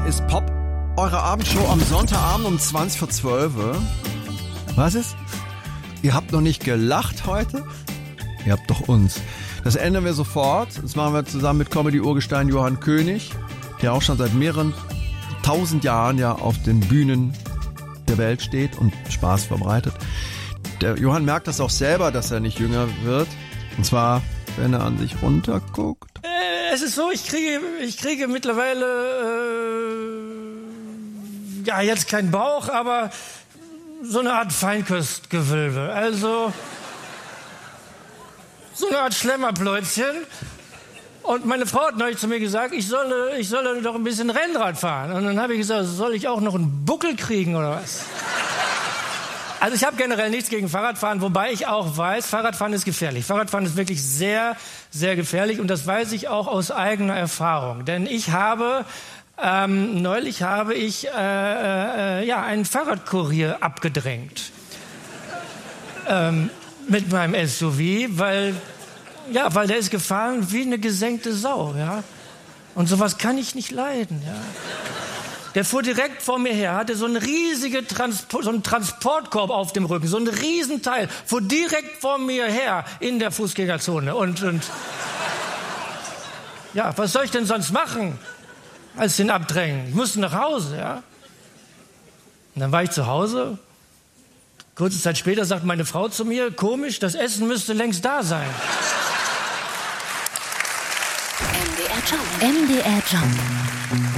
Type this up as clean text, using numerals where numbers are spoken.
ist Pop, eure Abendshow am Sonntagabend um 11:20. Was ist? Ihr habt noch nicht gelacht heute? Ihr habt doch uns. Das ändern wir sofort. Das machen wir zusammen mit Comedy-Urgestein Johann König, der auch schon seit mehreren 1000 Jahren ja auf den Bühnen der Welt steht und Spaß verbreitet. Der Johann merkt das auch selber, dass er nicht jünger wird. Und zwar, wenn er an sich runterguckt. Es ist so, ich kriege mittlerweile, ja, jetzt keinen Bauch, aber so eine Art Feinkostgewölbe. Also so eine Art Schlemmerpläuzchen. Und meine Frau hat neulich zu mir gesagt, ich solle doch ein bisschen Rennrad fahren. Und dann habe ich gesagt, soll ich auch noch einen Buckel kriegen oder was? Also ich habe generell nichts gegen Fahrradfahren, wobei ich auch weiß, Fahrradfahren ist gefährlich. Fahrradfahren ist wirklich sehr, sehr gefährlich und das weiß ich auch aus eigener Erfahrung. Denn neulich habe ich einen Fahrradkurier abgedrängt mit meinem SUV, weil der ist gefahren wie eine gesenkte Sau, ja. Und sowas kann ich nicht leiden, ja. Der fuhr direkt vor mir her, hatte so einen riesigen Transportkorb auf dem Rücken, so ein Riesenteil, fuhr direkt vor mir her in der Fußgängerzone. Und ja, was soll ich denn sonst machen, als den abdrängen? Ich musste nach Hause, ja. Und dann war ich zu Hause. Kurze Zeit später sagt meine Frau zu mir, komisch, das Essen müsste längst da sein. MDR Jump.